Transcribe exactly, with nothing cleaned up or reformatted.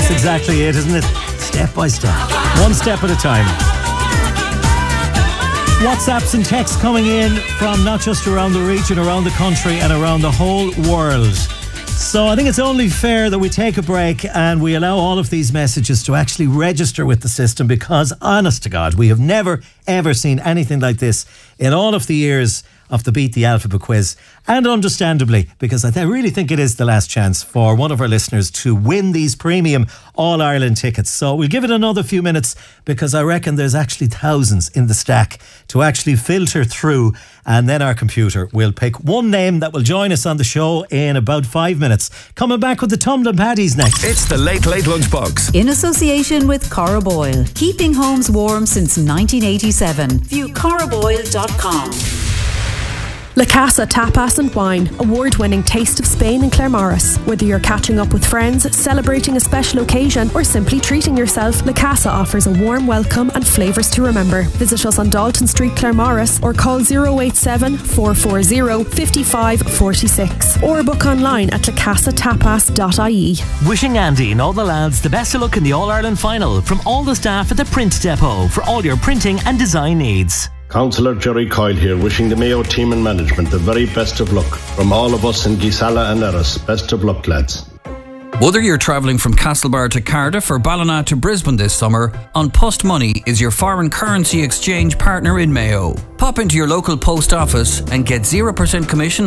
That's exactly it, isn't it? Step by step. One step at a time. WhatsApps and texts coming in from not just around the region, around the country and around the whole world. So I think it's only fair that we take a break and we allow all of these messages to actually register with the system, because honest to God, we have never ever seen anything like this in all of the years of the Beat the Alphabet quiz, and understandably, because I th- really think it is the last chance for one of our listeners to win these premium All-Ireland tickets. So we'll give it another few minutes, because I reckon there's actually thousands in the stack to actually filter through, and then our computer will pick one name that will join us on the show in about five minutes. Coming back with the Tumblin' Paddies next. It's the Late Late Lunchbox. In association with Cora Boyle. Keeping homes warm since nineteen eighty-seven. View cora boyle dot com. La Casa Tapas and Wine, award-winning taste of Spain in Claremorris. Whether you're catching up with friends, celebrating a special occasion, or simply treating yourself, La Casa offers a warm welcome and flavours to remember. Visit us on Dalton Street, Claremorris, or call zero eight seven, four four zero, five five four six, or book online at la casa tapas dot I E. Wishing Andy and all the lads the best of luck in the All-Ireland final from all the staff at the Print Depot for all your printing and design needs. Councillor Jerry Coyle here, wishing the Mayo team and management the very best of luck. From all of us in Gisala and Erris, best of luck, lads. Whether you're travelling from Castlebar to Cardiff or Ballina to Brisbane this summer, An Post Money is your foreign currency exchange partner in Mayo. Pop into your local post office and get zero percent commission